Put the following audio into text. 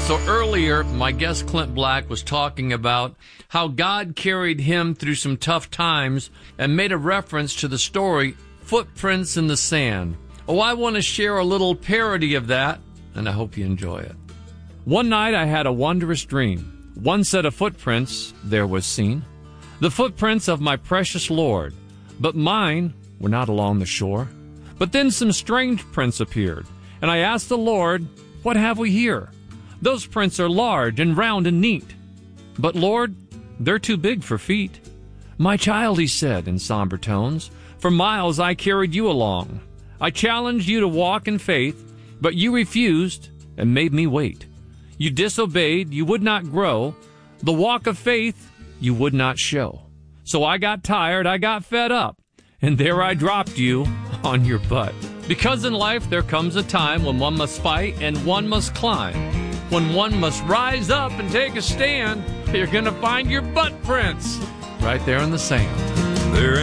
So earlier, my guest Clint Black was talking about how God carried him through some tough times and made a reference to the story, Footprints in the Sand. Oh, I want to share a little parody of that, and I hope you enjoy it. One night I had a wondrous dream. One set of footprints there was seen, the footprints of my precious Lord, but mine were not along the shore. But then some strange prints appeared, and I asked the Lord, what have we here? Those prints are large and round and neat. But Lord, they're too big for feet. My child, he said in somber tones, for miles I carried you along. I challenged you to walk in faith, but you refused and made me wait. You disobeyed, you would not grow. The walk of faith you would not show. So I got tired, I got fed up, and there I dropped you on your butt. Because in life there comes a time when one must fight and one must climb. When one must rise up and take a stand, you're going to find your butt prints right there in the sand.